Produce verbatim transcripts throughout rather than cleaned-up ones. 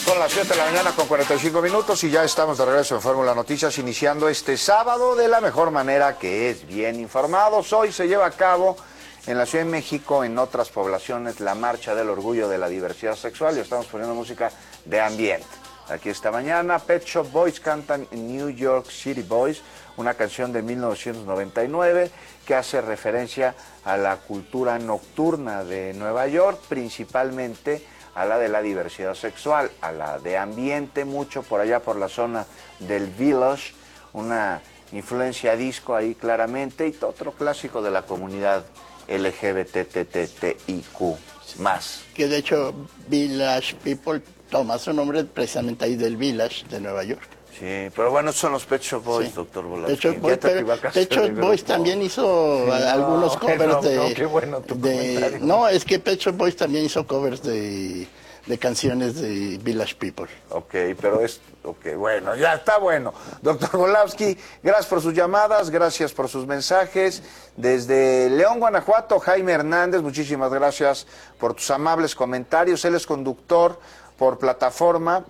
Son las siete de la mañana con cuarenta y cinco minutos y ya estamos de regreso en Fórmula Noticias, iniciando este sábado de la mejor manera, que es bien informados. Hoy se lleva a cabo en la Ciudad de México, en otras poblaciones, la Marcha del Orgullo de la Diversidad Sexual, y estamos poniendo música de ambiente. Aquí esta mañana, Pet Shop Boys cantan New York City Boys, una canción de mil novecientos noventa y nueve que hace referencia a la cultura nocturna de Nueva York, principalmente a la de la diversidad sexual, a la de ambiente, mucho por allá por la zona del Village, una influencia disco ahí claramente, y otro clásico de la comunidad L G B T T I Q más. Que de hecho Village People toma su nombre precisamente ahí del Village de Nueva York. Sí, pero bueno, son los Pet Shop Boys, sí. Doctor Volapsky. Pet Shop Boys, pero, Pet Shop Boys también hizo sí, algunos no, covers no, de... No, qué bueno tu de no, es que Pet Shop Boys también hizo covers de, de canciones de Village People. Ok, pero es... Ok, bueno, ya está bueno. Doctor Volapsky, gracias por sus llamadas, gracias por sus mensajes. Desde León, Guanajuato, Jaime Hernández, muchísimas gracias por tus amables comentarios. Él es conductor por plataforma.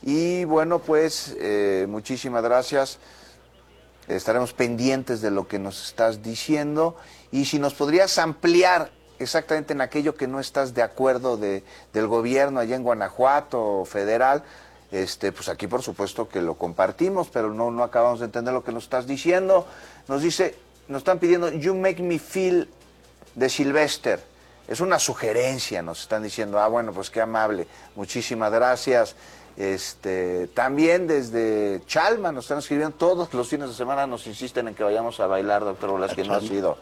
Y bueno, pues eh, muchísimas gracias. Estaremos pendientes de lo que nos estás diciendo. Y si nos podrías ampliar exactamente en aquello que no estás de acuerdo de, del gobierno allá en Guanajuato, federal, este, pues aquí por supuesto que lo compartimos, pero no, no acabamos de entender lo que nos estás diciendo. Nos dice, nos están pidiendo You Make Me Feel de Sylvester. Es una sugerencia, nos están diciendo. Ah, bueno, pues qué amable. Muchísimas gracias. Este, también desde Chalma nos están escribiendo, todos los fines de semana nos insisten en que vayamos a bailar, doctor Volapsky, no ha sido.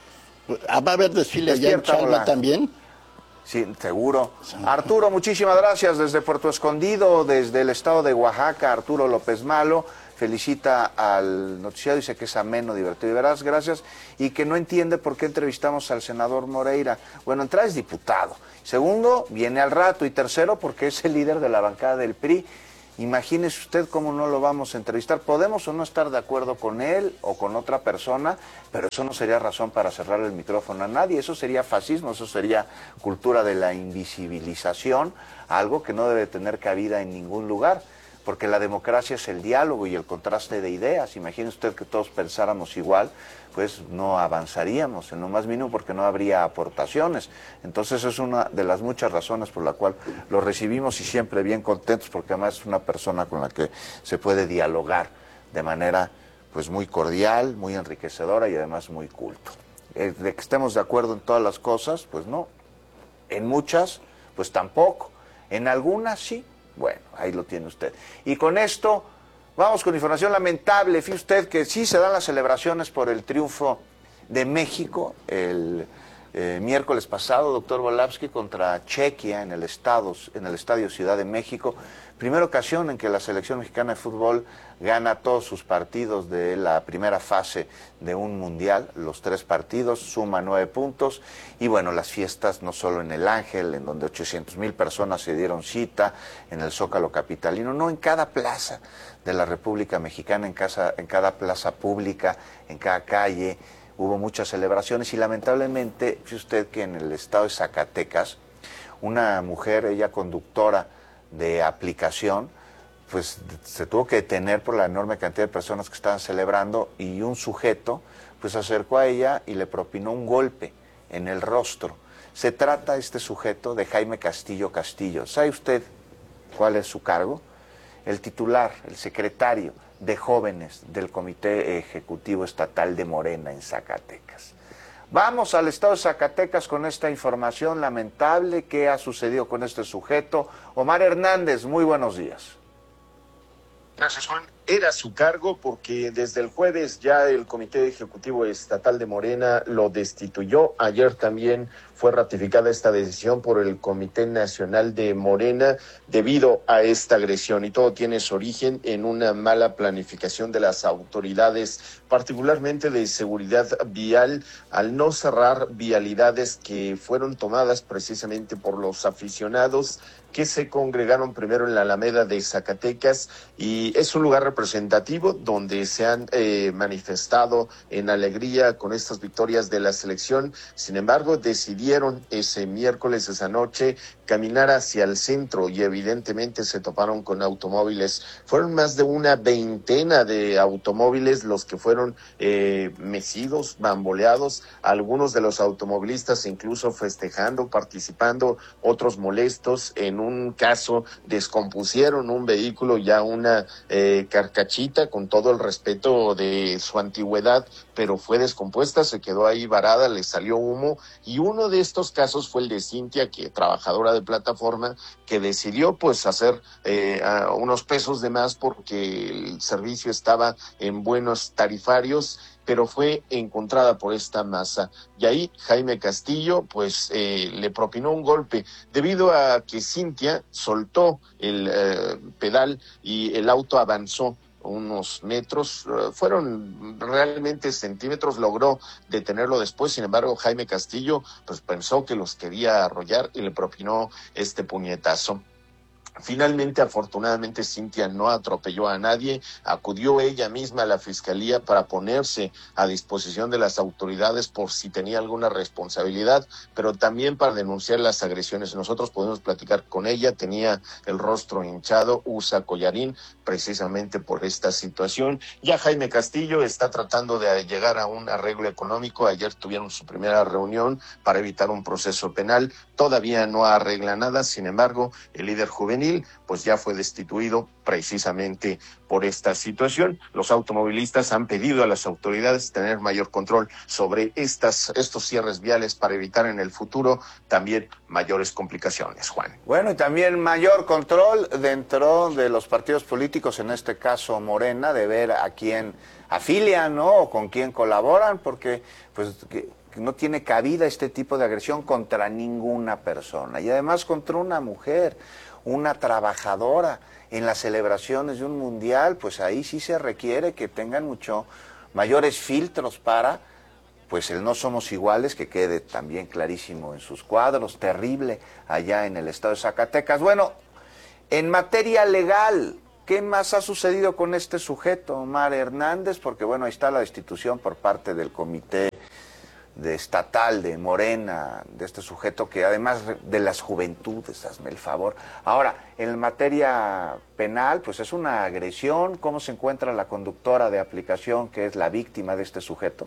¿Va a haber desfile allá en Chalma hola. también? Sí, seguro. Sí. Arturo, muchísimas gracias desde Puerto Escondido, desde el estado de Oaxaca, Arturo López Malo, felicita al noticiado, dice que es ameno, divertido y veraz, gracias, y que no entiende por qué entrevistamos al senador Moreira. Bueno, entrada es diputado. Segundo, viene al rato. Y tercero, porque es el líder de la bancada del P R I. Imagínese usted cómo no lo vamos a entrevistar. Podemos o no estar de acuerdo con él o con otra persona, pero eso no sería razón para cerrar el micrófono a nadie. Eso sería fascismo, eso sería cultura de la invisibilización, algo que no debe tener cabida en ningún lugar, porque la democracia es el diálogo y el contraste de ideas. Imagine usted que todos pensáramos igual, pues no avanzaríamos en lo más mínimo, porque no habría aportaciones. Entonces es una de las muchas razones por la cual lo recibimos y siempre bien contentos, porque además es una persona con la que se puede dialogar de manera pues muy cordial, muy enriquecedora y además muy culto. Eh, de que estemos de acuerdo en todas las cosas, pues no. En muchas, pues tampoco. En algunas sí. Bueno, ahí lo tiene usted. Y con esto vamos con información lamentable. Fíjese usted que sí se dan las celebraciones por el triunfo de México el eh, miércoles pasado, doctor Volapsky, contra Chequia en el, estado, en el Estadio Ciudad de México. Primera ocasión en que la selección mexicana de fútbol gana todos sus partidos de la primera fase de un mundial. Los tres partidos suma nueve puntos. Y bueno, las fiestas no solo en el Ángel, en donde ochocientas mil personas se dieron cita, en el Zócalo capitalino, no, en cada plaza de la República Mexicana, en, casa, en cada plaza pública, en cada calle, hubo muchas celebraciones. Y lamentablemente, fíjese usted que en el estado de Zacatecas, una mujer, ella conductora de aplicación, pues se tuvo que detener por la enorme cantidad de personas que estaban celebrando, y un sujeto pues se acercó a ella y le propinó un golpe en el rostro. Se trata este sujeto de Jaime Castillo Castillo. ¿Sabe usted cuál es su cargo? El titular, el secretario de jóvenes del Comité Ejecutivo Estatal de Morena en Zacatecas. Vamos al estado de Zacatecas con esta información lamentable. ¿Qué ha sucedido con este sujeto? Omar Hernández, muy buenos días. Gracias, Juan. Era su cargo porque desde el jueves ya el Comité Ejecutivo Estatal de Morena lo destituyó. Ayer también fue ratificada esta decisión por el Comité Nacional de Morena debido a esta agresión, y todo tiene su origen en una mala planificación de las autoridades, particularmente de seguridad vial, al no cerrar vialidades que fueron tomadas precisamente por los aficionados que se congregaron primero en la Alameda de Zacatecas, y es un lugar representativo donde se han eh, manifestado en alegría con estas victorias de la selección. Sin embargo, decidieron ese miércoles, esa noche, caminar hacia el centro y evidentemente se toparon con automóviles. Fueron más de una veintena de automóviles los que fueron eh, mecidos, bamboleados, algunos de los automovilistas incluso festejando, participando, otros molestos. En un caso descompusieron un vehículo, ya una eh, carcachita, con todo el respeto de su antigüedad, pero fue descompuesta, se quedó ahí varada, le salió humo. Y uno de estos casos fue el de Cintia, que trabajadora de plataforma, que decidió pues hacer eh, unos pesos de más porque el servicio estaba en buenos tarifarios, pero fue encontrada por esta masa. Y ahí Jaime Castillo pues eh, le propinó un golpe, debido a que Cintia soltó el eh, pedal y el auto avanzó unos metros, fueron realmente centímetros, logró detenerlo después. Sin embargo, Jaime Castillo pues pensó que los quería arrollar y le propinó este puñetazo. Finalmente, afortunadamente, Cintia no atropelló a nadie, acudió ella misma a la fiscalía para ponerse a disposición de las autoridades por si tenía alguna responsabilidad, pero también para denunciar las agresiones. Nosotros pudimos platicar con ella, tenía el rostro hinchado, usa collarín, precisamente por esta situación. Ya Jaime Castillo está tratando de llegar a un arreglo económico. Ayer tuvieron su primera reunión para evitar un proceso penal, todavía no arregla nada. Sin embargo, el líder juvenil pues ya fue destituido precisamente por esta situación. Los automovilistas han pedido a las autoridades tener mayor control sobre estas, estos cierres viales para evitar en el futuro también mayores complicaciones, Juan. Bueno, y también mayor control dentro de los partidos políticos, en este caso Morena, de ver a quién afilian, ¿no? O con quién colaboran, porque pues que, que no tiene cabida este tipo de agresión contra ninguna persona, y además contra una mujer, una trabajadora. En las celebraciones de un mundial, pues ahí sí se requiere que tengan mucho mayores filtros para, pues el no somos iguales, que quede también clarísimo en sus cuadros, terrible allá en el estado de Zacatecas. Bueno, en materia legal, ¿qué más ha sucedido con este sujeto, Omar Hernández? Porque bueno, ahí está la destitución por parte del comité de estatal de Morena, de este sujeto que además de las juventudes, hazme el favor. Ahora, en materia penal, pues es una agresión. ¿Cómo se encuentra la conductora de aplicación, que es la víctima de este sujeto?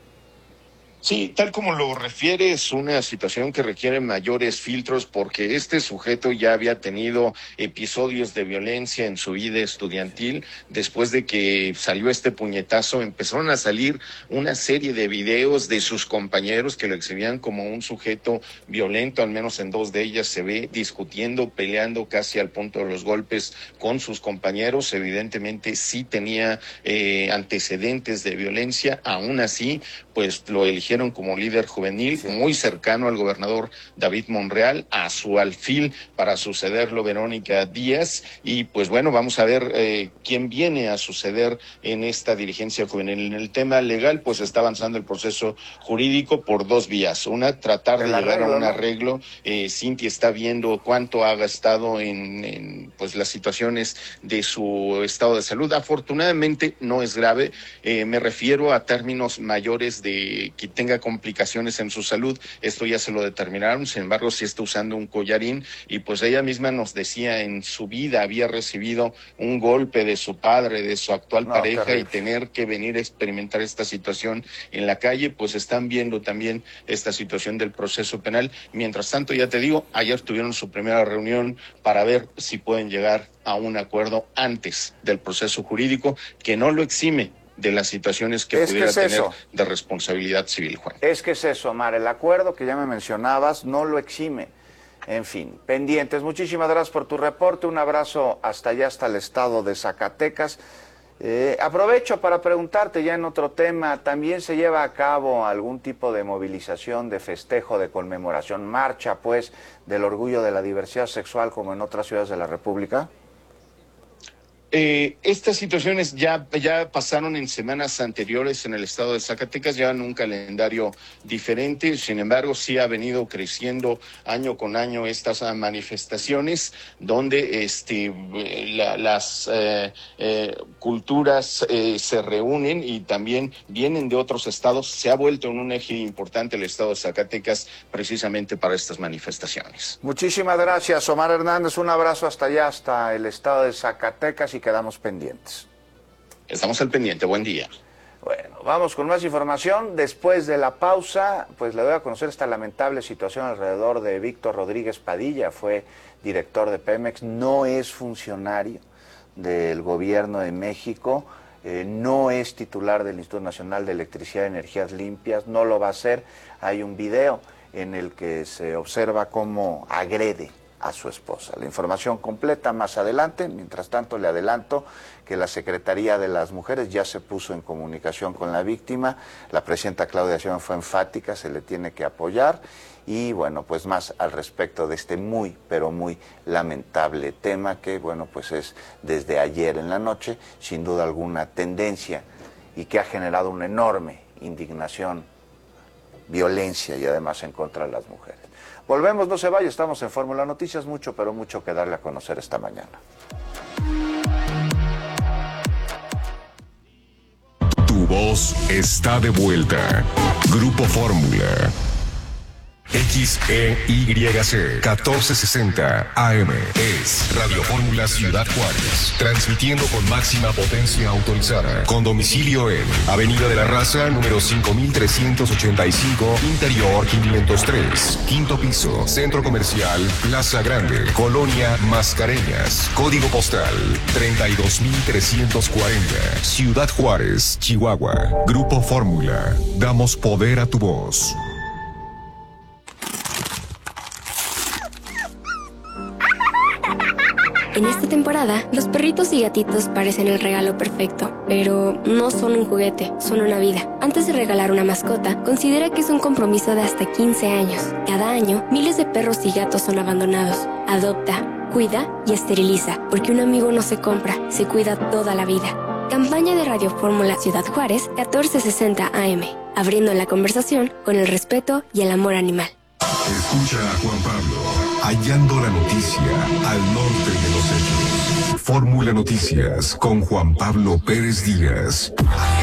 Sí, tal como lo refiere, es una situación que requiere mayores filtros, porque este sujeto ya había tenido episodios de violencia en su vida estudiantil. Después de que salió este puñetazo, empezaron a salir una serie de videos de sus compañeros que lo exhibían como un sujeto violento. Al menos en dos de ellas se ve discutiendo, peleando casi al punto de los golpes con sus compañeros. Evidentemente sí tenía eh, antecedentes de violencia. Aún así, pues lo eligieron como líder juvenil, sí, muy cercano al gobernador David Monreal, a su alfil para sucederlo Verónica Díaz. Y pues bueno, vamos a ver eh, quién viene a suceder en esta dirigencia juvenil. En el tema legal, pues está avanzando el proceso jurídico por dos vías. Una, tratar de llegar a un arreglo. Eh, Cintia está viendo cuánto ha gastado en, en pues las situaciones de su estado de salud. Afortunadamente no es grave. Eh, me refiero a términos mayores de que tenga complicaciones en su salud. Esto ya se lo determinaron. Sin embargo, sí está usando un collarín, y pues ella misma nos decía, en su vida había recibido un golpe de su padre, de su actual no, pareja, terrible. Y tener que venir a experimentar esta situación en la calle, pues están viendo también esta situación del proceso penal. Mientras tanto, ya te digo, ayer tuvieron su primera reunión para ver si pueden llegar a un acuerdo antes del proceso jurídico, que no lo exime de las situaciones que es pudiera que es tener eso. de responsabilidad civil, Juan. Es que es eso, Omar, el acuerdo que ya me mencionabas no lo exime. En fin, pendientes. Muchísimas gracias por tu reporte, un abrazo hasta allá, hasta el estado de Zacatecas. Eh, aprovecho para preguntarte ya en otro tema, ¿también se lleva a cabo algún tipo de movilización, de festejo, de conmemoración, marcha, pues, del orgullo de la diversidad sexual como en otras ciudades de la República? Eh, estas situaciones ya, ya pasaron en semanas anteriores en el estado de Zacatecas, llevan un calendario diferente, sin embargo sí ha venido creciendo año con año estas uh, manifestaciones donde este, la, las eh, eh, culturas eh, se reúnen y también vienen de otros estados. Se ha vuelto en un eje importante el estado de Zacatecas precisamente para estas manifestaciones. Muchísimas gracias, Omar Hernández, un abrazo hasta allá, hasta el estado de Zacatecas, y quedamos pendientes. Estamos al pendiente, buen día. Bueno, vamos con más información. Después de la pausa, pues le doy a conocer esta lamentable situación alrededor de Víctor Rodríguez Padilla. Fue director de Pemex, no es funcionario del gobierno de México, eh, no es titular del Instituto Nacional de Electricidad y Energías Limpias, no lo va a ser. Hay un video en el que se observa cómo agrede a su esposa. La información completa más adelante. Mientras tanto, le adelanto que la Secretaría de las Mujeres ya se puso en comunicación con la víctima. La presidenta Claudia Sheinbaum fue enfática, se le tiene que apoyar. Y bueno, pues más al respecto de este muy, pero muy lamentable tema que, bueno, pues es desde ayer en la noche, sin duda alguna, tendencia y que ha generado una enorme indignación, violencia y además en contra de las mujeres. Volvemos, no se vaya, estamos en Fórmula Noticias, mucho, pero mucho que darle a conocer esta mañana. Tu voz está de vuelta. Grupo Fórmula. X E Y C catorce sesenta A M es Radio Fórmula Ciudad Juárez, transmitiendo con máxima potencia autorizada, con domicilio en Avenida de la Raza, número cinco mil trescientos ochenta y cinco, Interior quinientos tres, quinto piso, Centro Comercial Plaza Grande, Colonia Mascareñas, código postal treinta y dos mil trescientos cuarenta, Ciudad Juárez, Chihuahua. Grupo Fórmula, damos poder a tu voz. En esta temporada, los perritos y gatitos parecen el regalo perfecto, pero no son un juguete, son una vida. Antes de regalar una mascota, considera que es un compromiso de hasta quince años. Cada año, miles de perros y gatos son abandonados. Adopta, cuida y esteriliza, porque un amigo no se compra, se cuida toda la vida. Campaña de Radio Fórmula Ciudad Juárez, catorce sesenta A M, abriendo la conversación con el respeto y el amor animal. Escucha a Juan Pablo, hallando la noticia al norte de los hechos. Fórmula Noticias con Juan Pablo Pérez Díaz.